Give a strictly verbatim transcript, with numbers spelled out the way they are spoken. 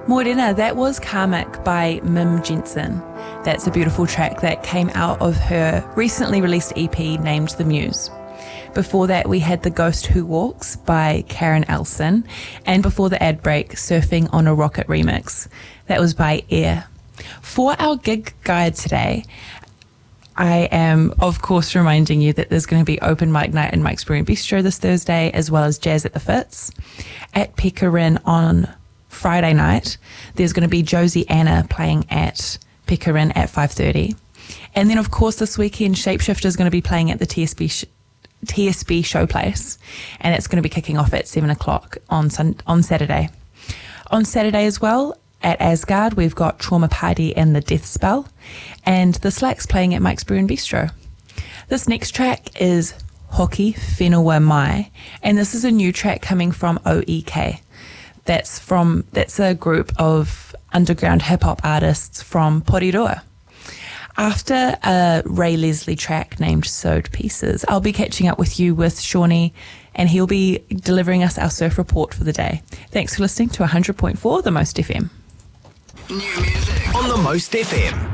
Morena, that was Karmic by Mim Jensen. That's a beautiful track that came out of her recently released E P named The Muse. Before that, we had The Ghost Who Walks by Karen Elson. And before the ad break, Surfing on a Rocket remix. That was by Air. For our gig guide today, I am, of course, reminding you that there's going to be open mic night in Mike's Brew and Bistro this Thursday, as well as Jazz at the Fitz. At Pickering on Friday night, there's going to be Josie Anna playing at Pickering at five thirty. And then, of course, this weekend, Shapeshifter is going to be playing at the T S B sh- T S B Showplace, and it's going to be kicking off at seven o'clock on sun- on Saturday. On Saturday as well, at Asgard, we've got Trauma Party and The Death Spell, and The Slacks playing at Mike's Brew and Bistro. This next track is Hoki Whenua Mai, and this is a new track coming from O E K. That's from that's a group of underground hip-hop artists from Porirua. After a Ray Leslie track named Sewed Pieces, I'll be catching up with you with Shawnee, and he'll be delivering us our surf report for the day. Thanks for listening to one hundred point four The Most F M. New music on The Most F M.